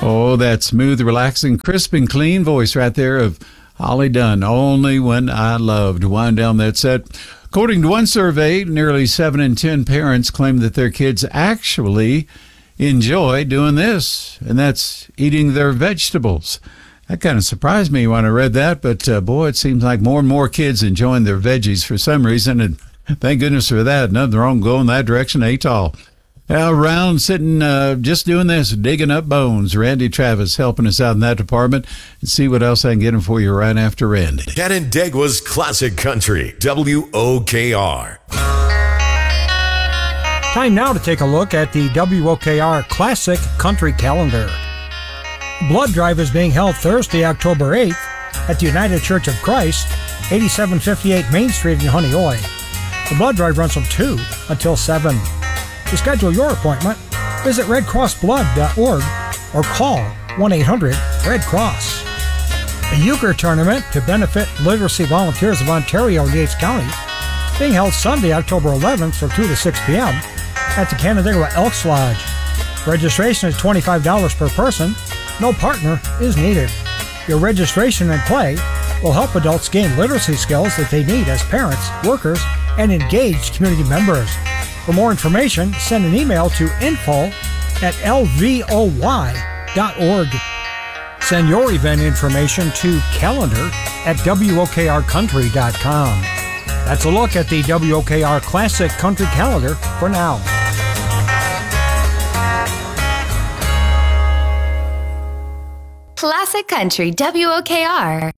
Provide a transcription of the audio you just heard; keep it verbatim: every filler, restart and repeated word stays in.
Oh, that smooth, relaxing, crisp, and clean voice right there of Holly Dunn. Only When I Loved. Wind down that set. According to one survey, nearly seven in ten parents claim that their kids actually enjoy doing this, and that's eating their vegetables. That kind of surprised me when I read that, but uh, boy, it seems like more and more kids enjoying their veggies for some reason, and thank goodness for that. Nothing wrong going that direction at all. Around sitting, uh, just doing this, digging up bones. Randy Travis helping us out in that department. And see what else I can get him for you right after Randy. Canandaigua's Classic Country, W O K R. Time now to take a look at the W O K R Classic Country Calendar. Blood Drive is being held Thursday, October eighth at the United Church of Christ, eighty-seven fifty-eight Main Street in Honeoye. The blood drive runs from two until seven. To schedule your appointment, visit red cross blood dot org or call one eight hundred red cross. The Euchre Tournament to benefit Literacy Volunteers of Ontario and Yates County being held Sunday, October eleventh from two to six p.m. at the Canandaigua Elks Lodge. Registration is twenty-five dollars per person. No partner is needed. Your registration and play will help adults gain literacy skills that they need as parents, workers, and engaged community members. For more information, send an email to info at l v o y dot org. Send your event information to calendar at w o k r country dot com. That's a look at the W O K R Classic Country Calendar for now. Classic Country W O K R.